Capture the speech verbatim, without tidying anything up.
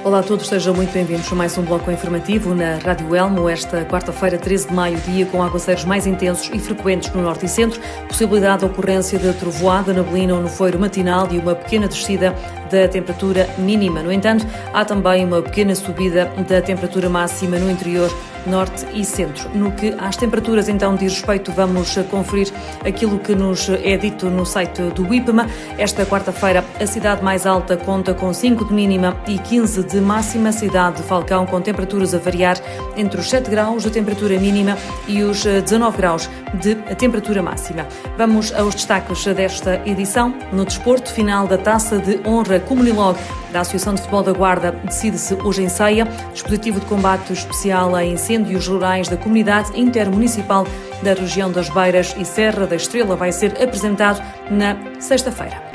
Olá a todos, sejam muito bem-vindos a mais um bloco informativo na Rádio Elmo. Esta quarta-feira, treze de maio, dia com aguaceiros mais intensos e frequentes no norte e centro, possibilidade de ocorrência de trovoada, neblina ou nevoeiro matinal e uma pequena descida da temperatura mínima. No entanto, há também uma pequena subida da temperatura máxima no interior, norte e centro. No que às temperaturas então diz respeito, vamos conferir aquilo que nos é dito no site do IPMA. Esta quarta-feira, a cidade mais alta conta com cinco de mínima e quinze de máxima, cidade de Falcão com temperaturas a variar entre os sete graus de temperatura mínima e os dezanove graus de temperatura máxima. Vamos aos destaques desta edição. No desporto, final da Taça de Honra Comunilog da Associação de Futebol da Guarda decide-se hoje em Ceia. Dispositivo de combate especial a incêndios rurais da Comunidade Intermunicipal da região das Beiras e Serra da Estrela vai ser apresentado na sexta-feira.